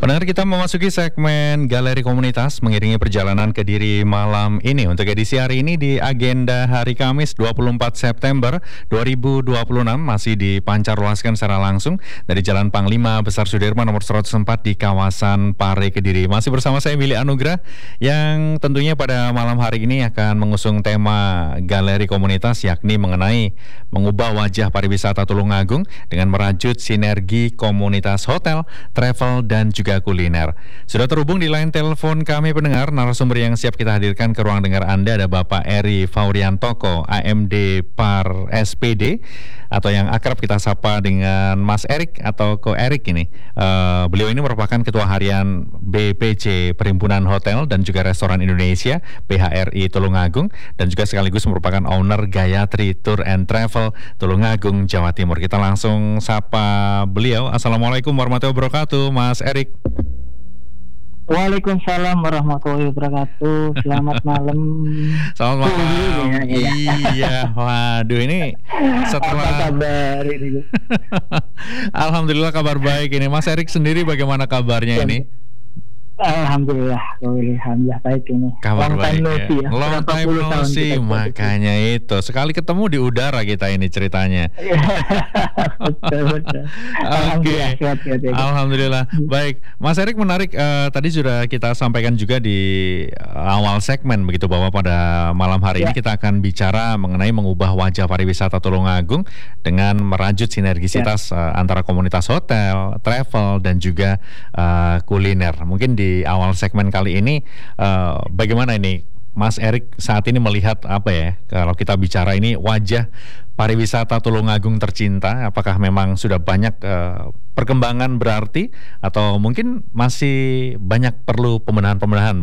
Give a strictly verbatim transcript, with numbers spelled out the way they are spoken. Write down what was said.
Pendengar, kita memasuki segmen Galeri Komunitas mengiringi perjalanan Kediri malam ini. Untuk edisi hari ini di agenda hari Kamis dua puluh empat September dua ribu dua puluh enam masih dipancarluaskan secara langsung dari Jalan Panglima Besar Sudirman nomor seratus empat di kawasan Pare Kediri. Masih bersama saya Willy Anugrah yang tentunya pada malam hari ini akan mengusung tema Galeri Komunitas, yakni mengenai mengubah wajah pariwisata Tulungagung dengan merajut sinergi komunitas hotel, travel, dan juga kuliner. Sudah terhubung di line telepon kami pendengar, narasumber yang siap kita hadirkan ke ruang dengar Anda ada Bapak Eri Fauriantoko, A M D Par S P D, atau yang akrab kita sapa dengan Mas Erik atau Ko Erik ini. Uh, beliau ini merupakan Ketua Harian B P C Perhimpunan Hotel dan juga Restoran Indonesia P H R I Tulungagung, dan juga sekaligus merupakan owner Gayatri Tour and Travel Tulungagung, Jawa Timur. Kita langsung sapa beliau. Assalamualaikum warahmatullahi wabarakatuh, Mas Erik. Waalaikumsalam warahmatullahi wabarakatuh. Selamat malam. Selamat malam. Ya, ya, ya. Iya, waduh ini setelah Apa kabar ini? Alhamdulillah kabar baik ini. Mas Erik sendiri bagaimana kabarnya ini? Alhamdulillah, alhamdulillah baik ini. Kabar Long baik time no ya. see ya. Long Berapa time puluh no tahun see, kita makanya itu. Sekali ketemu di udara kita ini ceritanya. Betul, betul. Oke. Alhamdulillah, sehat, sehat, sehat. Alhamdulillah. Hmm. Baik, Mas Erik menarik. eh, tadi sudah kita sampaikan juga di awal segmen begitu, bahwa pada malam hari Ya. ini kita akan bicara mengenai mengubah wajah pariwisata Tulungagung dengan merajut sinergisitas eh, antara komunitas hotel, travel, dan juga eh, kuliner. Mungkin di awal segmen kali ini eh, bagaimana ini Mas Erik saat ini melihat apa ya, kalau kita bicara ini wajah pariwisata Tulungagung tercinta, apakah memang sudah banyak eh, perkembangan berarti atau mungkin masih banyak perlu pembenahan-pembenahan